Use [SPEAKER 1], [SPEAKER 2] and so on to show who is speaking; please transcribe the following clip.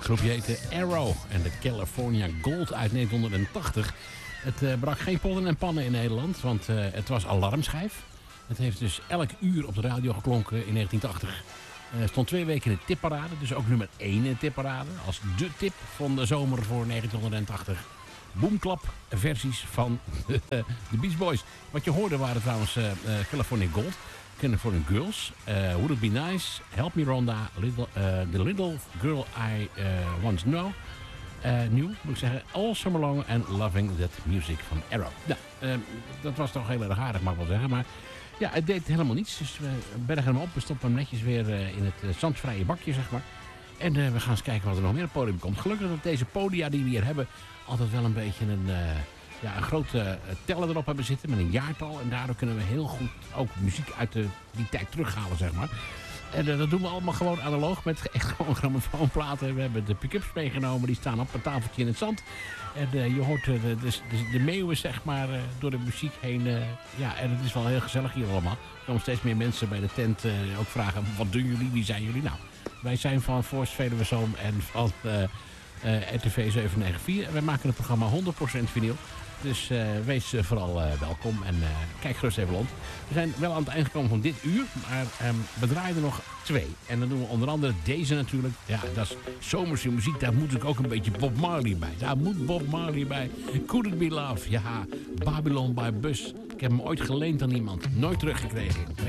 [SPEAKER 1] groepje heette Arrow en de California Gold uit 1980. Het brak geen potten en pannen in Nederland, want het was alarmschijf. Het heeft dus elk uur op de radio geklonken in 1980. Stond 2 weken in de tipparade, dus ook nummer 1 in de tipparade. Als de tip van de zomer voor 1980. Boomklap versies van de Beach Boys. Wat je hoorde waren trouwens California Gold, California Girls, Would It Be Nice, Help Me Rhonda, The Little Girl I Once Knew, moet ik zeggen, All Summer Long and Loving That Music van Arrow. Nou, dat was toch heel erg aardig, mag ik wel zeggen, maar ja, het deed helemaal niets. Dus we bergen hem op, we stoppen hem netjes weer in het zandvrije bakje, zeg maar. En we gaan eens kijken wat er nog meer op het podium komt. Gelukkig dat deze podia die we hier hebben altijd wel een beetje een grote teller erop hebben zitten met een jaartal. En daardoor kunnen we heel goed ook muziek uit die tijd terughalen, zeg maar. En dat doen we allemaal gewoon analoog met echt gewoon grammofoonplaten. We hebben de pick-ups meegenomen, die staan op een tafeltje in het zand. En je hoort de meeuwen, zeg maar, door de muziek heen. Ja, en het is wel heel gezellig hier allemaal. Er komen steeds meer mensen bij de tent ook vragen, wat doen jullie, wie zijn jullie? Nou, wij zijn van Forst Veluwe Zoom en van RTV 794. En wij maken het programma 100% vinyl. Dus wees vooral welkom en kijk gerust even rond. We zijn wel aan het eind gekomen van dit uur, maar we draaien er nog 2. En dan doen we onder andere deze natuurlijk. Ja, dat is zomerse muziek, daar moet ik ook een beetje Bob Marley bij. Daar moet Bob Marley bij. Could It Be Love? Ja, Babylon by Bus. Ik heb hem ooit geleend aan iemand, nooit teruggekregen.